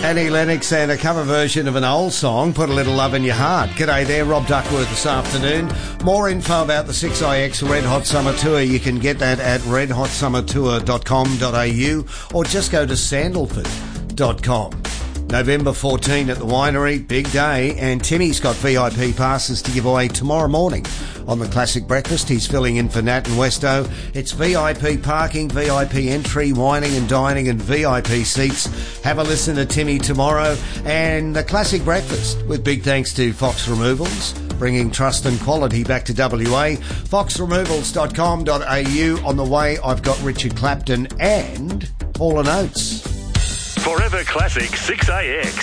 Annie Lennox and a cover version of an old song, Put a Little Love in Your Heart. G'day there, Rob Duckworth this afternoon. More info about the 6IX Red Hot Summer Tour, you can get that at redhotsummertour.com.au or just go to sandalford.com. November 14 at the winery, big day, and Timmy's got VIP passes to give away tomorrow morning on the Classic Breakfast. He's filling in for Nat and Westo. It's VIP parking, VIP entry, wining and dining and VIP seats. Have a listen to Timmy tomorrow. And the Classic Breakfast with big thanks to Fox Removals, bringing trust and quality back to WA. foxremovals.com.au. On the way, I've got Richard Clapton and Paula Oates. Forever Classic 6AX.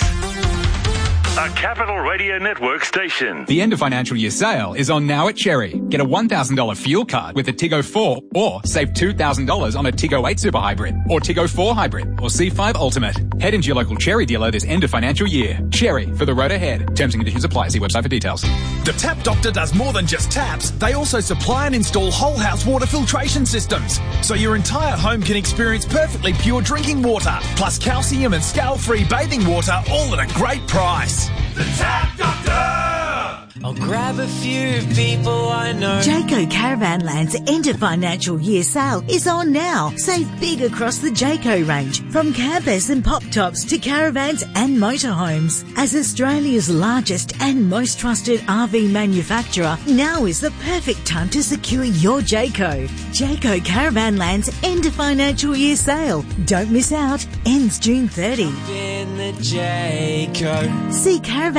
A Capital Radio Network station. The end of financial year sale is on now at Cherry. Get a $1,000 fuel card with a Tiggo 4 or save $2,000 on a Tiggo 8 Super Hybrid or Tiggo 4 Hybrid or C5 Ultimate. Head into your local Cherry dealer this end of financial year. Cherry, for the road ahead. Terms and conditions apply. See website for details. The Tap Doctor does more than just taps. They also supply and install whole house water filtration systems, so your entire home can experience perfectly pure drinking water, plus calcium and scale-free bathing water, all at a great price. The Tap Doctor! I'll grab a few people I know. Jayco Caravanland's end of financial year sale is on now. Save big across the Jayco range, from campers and pop tops to caravans and motorhomes. As Australia's largest and most trusted RV manufacturer, now is the perfect time to secure your Jayco. Jayco Caravanland's end of financial year sale. Don't miss out. Ends June 30. In the Jayco. See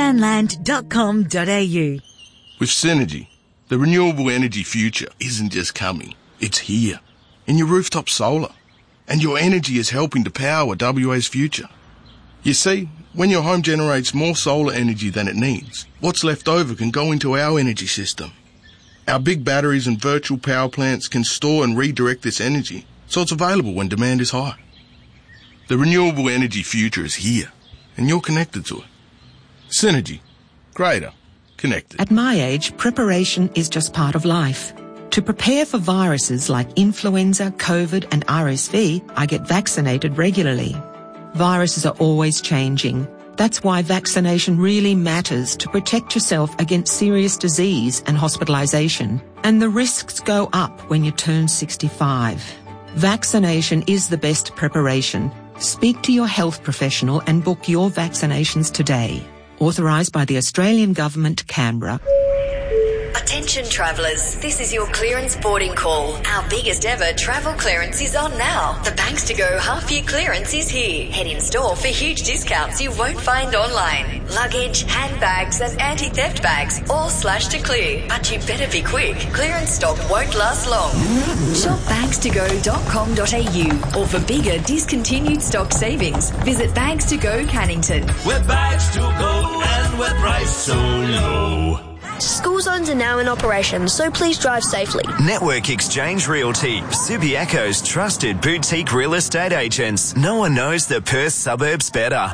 caravanland.com.au. With Synergy, the renewable energy future isn't just coming, it's here. In your rooftop solar. And your energy is helping to power WA's future. You see, when your home generates more solar energy than it needs, what's left over can go into our energy system. Our big batteries and virtual power plants can store and redirect this energy so it's available when demand is high. The renewable energy future is here, and you're connected to it. Synergy. Greater. Connected. At my age, preparation is just part of life. To prepare for viruses like influenza, COVID and RSV, I get vaccinated regularly. Viruses are always changing. That's why vaccination really matters, to protect yourself against serious disease and hospitalisation. And the risks go up when you turn 65. Vaccination is the best preparation. Speak to your health professional and book your vaccinations today. Authorised by the Australian Government, Canberra. Attention travellers, this is your clearance boarding call. Our biggest ever travel clearance is on now. The Banks to Go half year clearance is here. Head in store for huge discounts you won't find online. Luggage, handbags and anti-theft bags all slashed to clear. But you better be quick. Clearance stock won't last long. Shop bankstogo.com.au or for bigger discontinued stock savings, visit Banks to Go Cannington. We're Bags to Go and we're priced so low. School zones are now in operation, so please drive safely. Network Exchange Realty, Subiaco's trusted boutique real estate agents. No one knows the Perth suburbs better.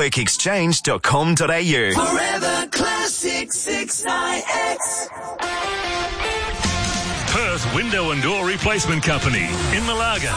Networkexchange.com.au. Forever Classic 6IX. Perth Window and Door Replacement Company in Malaga.